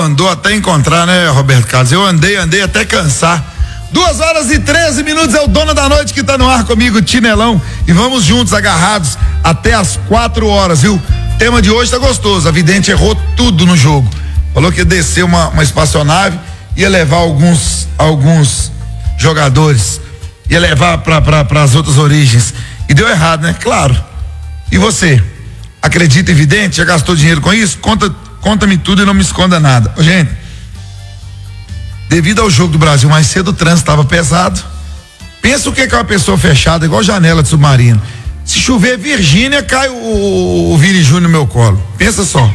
Andou até encontrar, né, Roberto Carlos? Eu andei até cansar. 2h13, é o Dono da Noite que tá no ar comigo, Tinelão. E vamos juntos, agarrados, até as 4h, viu? O tema de hoje tá gostoso. A vidente errou tudo no jogo. Falou que ia descer uma espaçonave, ia levar alguns jogadores, ia levar para as outras origens. E deu errado, né? Claro. E você? Acredita em vidente? Já gastou dinheiro com isso? Conta-me tudo e não me esconda nada. Ô, gente, devido ao jogo do Brasil mais cedo, o trânsito estava pesado. Pensa o que é uma pessoa fechada, igual janela de submarino. Se chover Virgínia, cai o Vini Júnior no meu colo. Pensa só.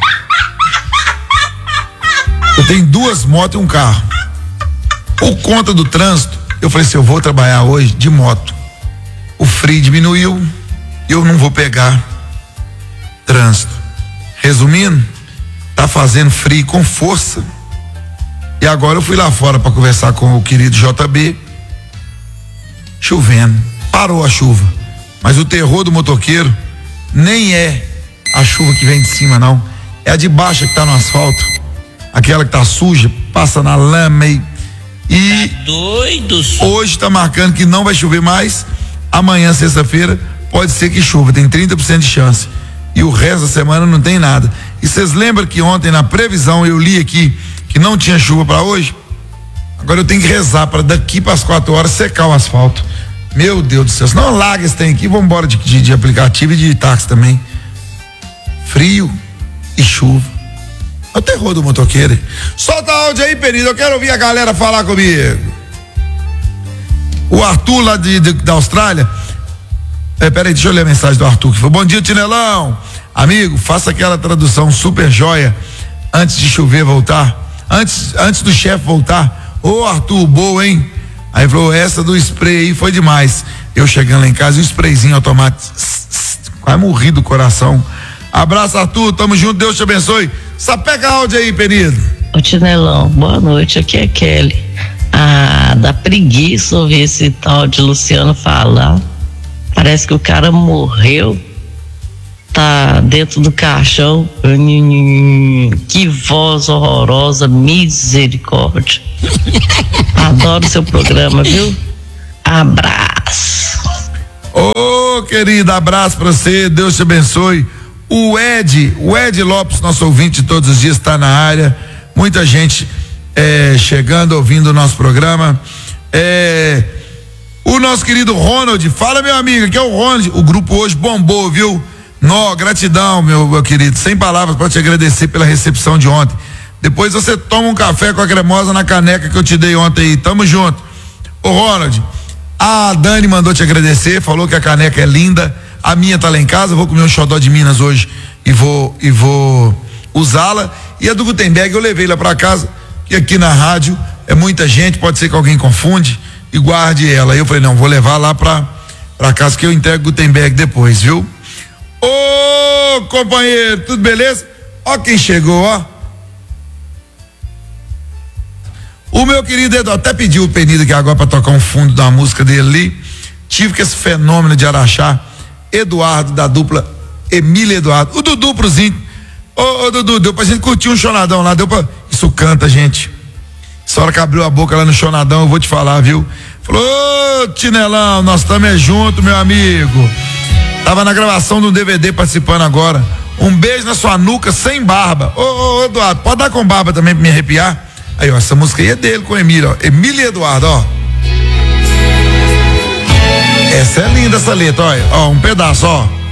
Eu tenho 2 motos e um carro. Por conta do trânsito, eu falei assim, eu vou trabalhar hoje de moto. O frio diminuiu, eu não vou pegar trânsito. Resumindo, tá fazendo frio com força. E agora eu fui lá fora para conversar com o querido JB. Chovendo, parou a chuva. Mas o terror do motoqueiro nem é a chuva que vem de cima, não. É a de baixo que tá no asfalto. Aquela que tá suja, passa na lama e tá doido. Hoje tá marcando que não vai chover mais. Amanhã, sexta-feira, pode ser que chova, tem 30% de chance. E o resto da semana não tem nada. E vocês lembram que ontem na previsão eu li aqui que não tinha chuva para hoje? Agora eu tenho que rezar para daqui para as 4h secar o asfalto. Meu Deus do céu, senão larga esse trem aqui, vamos embora de aplicativo e de táxi também. Frio e chuva. É o terror do motoqueiro. Solta áudio aí, Penida, eu quero ouvir a galera falar comigo. O Arthur lá da Austrália. Peraí, deixa eu ler a mensagem do Arthur que foi: bom dia, Tinelão. Amigo, faça aquela tradução super joia antes de chover voltar. Antes do chefe voltar. Ô, Arthur, boa, hein? Aí falou, essa do spray aí foi demais. Eu chegando lá em casa, o sprayzinho automático. Quase morri do coração. Abraço, Arthur, tamo junto, Deus te abençoe. Sapeca áudio aí, Penido. Ô, Tinelão, boa noite, aqui é Kelly. Ah, dá preguiça ouvir esse tal de Luciano falar. Parece que o cara morreu, tá dentro do caixão. Que voz horrorosa, misericórdia. Adoro seu programa, viu? Abraço. Ô, querida, abraço pra você, Deus te abençoe. O Ed Lopes, nosso ouvinte de todos os dias, está na área. Muita gente chegando, ouvindo o nosso programa. O nosso querido Ronald, fala, meu amigo, aqui é o Ronald. O grupo hoje bombou, viu? Gratidão, meu querido, sem palavras para te agradecer pela recepção de ontem. Depois você toma um café com a cremosa na caneca que eu te dei ontem aí, tamo junto. Ô, Ronald, a Dani mandou te agradecer, falou que a caneca é linda. A minha tá lá em casa, vou comer um xodó de Minas hoje e vou usá-la. E a do Gutenberg eu levei lá para casa, que aqui na rádio é muita gente, pode ser que alguém confunde e guarde ela. Aí eu falei, não, vou levar lá pra casa que eu entrego Gutenberg depois, viu? Ô, companheiro, tudo beleza? Ó quem chegou, ó. O meu querido Eduardo até pediu o Penido aqui agora pra tocar um fundo da música dele ali. Tive que esse fenômeno de Araxá, Eduardo da dupla Emília e Eduardo, o Dudu prozinho. Ô, Dudu, deu pra gente curtir um chonadão lá, deu pra... Isso canta, gente. Essa hora que abriu a boca lá no chonadão, eu vou te falar, viu? Falou, ô, Tinelão, nós estamos junto, meu amigo. Tava na gravação de um DVD participando agora. Um beijo na sua nuca, sem barba. Ô, Eduardo, pode dar com barba também pra me arrepiar? Aí, ó, essa música aí é dele com Emília, ó. Emília e Eduardo, ó. Essa é linda, essa letra, ó, um pedaço, ó.